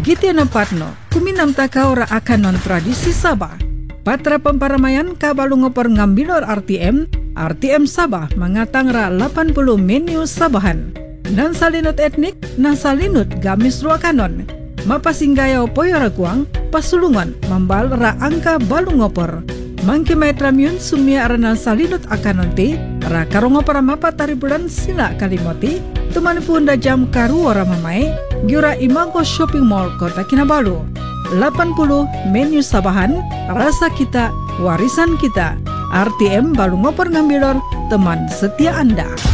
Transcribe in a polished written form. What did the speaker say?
Giti napatno, kuminam takaura akan non tradisi Sabah. Patra pemparamaian kabalu ngopor ngambilor RTM Sabah mengatang ra 80 menu Sabahan. Nan salinut etnik, nan salinut gamis ruakanon. Mapasinggayau poyora kuang, pasulungan membal ra angka balu ngopor. Mangki maitramiun sumia arana salinut akanonti, ra karongopor mapa taribulan sila kalimoti, teman punda jam karu ora mamai, giura Imago Shopping Mall Kota Kinabalu. 80 menu Sabahan, rasa kita, warisan kita. RTM balu ngopor ngambilor, teman setia Anda.